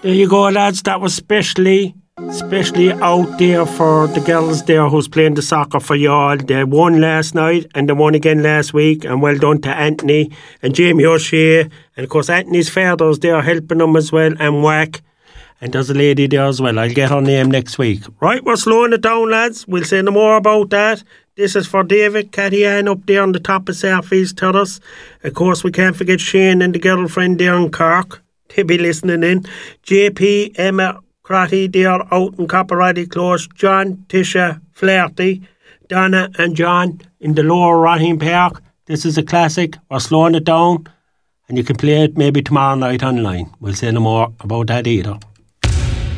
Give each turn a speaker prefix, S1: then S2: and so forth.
S1: There you go, lads. That was specially out there for the girls there who's playing the soccer for y'all. They won last night and they won again last week. And well done to Anthony and Jamie O'Shea. And of course, Anthony's father's there helping them as well. And Wack. And there's a lady there as well. I'll get her name next week. Right, we're slowing it down, lads. We'll say no more about that. This is for David Catty-Ann up there on the top of Southeast Terrace. Of course, we can't forget Shane and the girlfriend there in Cork. They'll be listening in. JP, Emma Crotty there out in Copperati Close. John, Tisha, Flaherty, Donna and John in the lower Rahim Park. This is a classic. We're slowing it down. And you can play it maybe tomorrow night online. We'll say no more about that either.